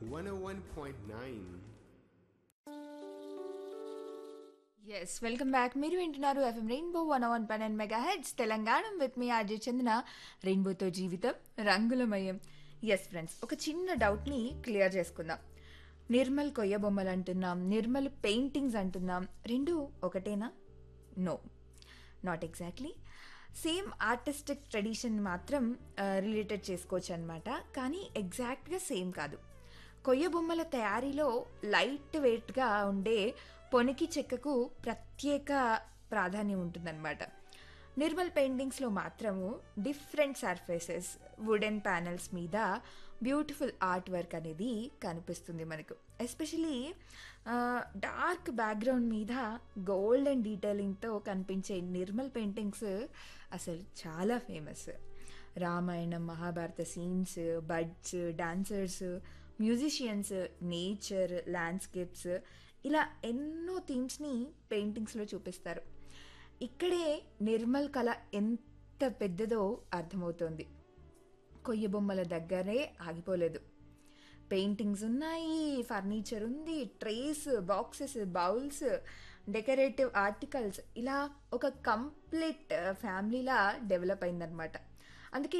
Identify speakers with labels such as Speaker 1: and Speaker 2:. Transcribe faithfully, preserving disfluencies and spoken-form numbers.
Speaker 1: one oh one point nine.
Speaker 2: Yes welcome back. మీరు వింటున్నారు FM rainbow one one పన్ and mega heads Telangana with me RJ చందన. రెయిన్బోతో జీవితం రంగులమయం. ఎస్ ఫ్రెండ్స్, ఒక చిన్న డౌట్ని క్లియర్ చేసుకుందాం. నిర్మల్ కొయ్య బొమ్మలు అంటున్నాం, నిర్మల్ పెయింటింగ్స్ అంటున్నాం, రెండు ఒకటేనా? No, not exactly. Same artistic tradition మాత్రం రిలేటెడ్ చేసుకోవచ్చు అనమాట, కానీ ఎగ్జాక్ట్గా సేమ్ కాదు. కొయ్య బొమ్మల తయారీలో లైట్ వెయిట్గా ఉండే పొనికి చెక్కకు ప్రత్యేక ప్రాధాన్యం ఉంటుందన్నమాట. నిర్మల్ పెయింటింగ్స్లో మాత్రము డిఫరెంట్ సర్ఫేసెస్, వుడెన్ ప్యానెల్స్ మీద బ్యూటిఫుల్ ఆర్ట్ వర్క్ అనేది కనిపిస్తుంది మనకు. ఎస్పెషలీ డార్క్ బ్యాక్గ్రౌండ్ మీద గోల్డెన్ డీటెయిలింగ్తో కనిపించే నిర్మల్ పెయింటింగ్స్ అసలు చాలా famous. Ramayanam, Mahabharata scenes, birds, dancers, musicians, nature, landscapes, ఇలా ఎన్నో థీమ్స్ని పెయింటింగ్స్లో చూపిస్తారు. ఇక్కడే నిర్మల్ కళ ఎంత పెద్దదో అర్థమవుతోంది. కొయ్య బొమ్మల దగ్గరే ఆగిపోలేదు. పెయింటింగ్స్ ఉన్నాయి, ఫర్నిచర్ ఉంది, trace, boxes, bowls, decorative articles, ఇలా ఒక కంప్లీట్ ఫ్యామిలీలా డెవలప్ అయిందనమాట. అందుకే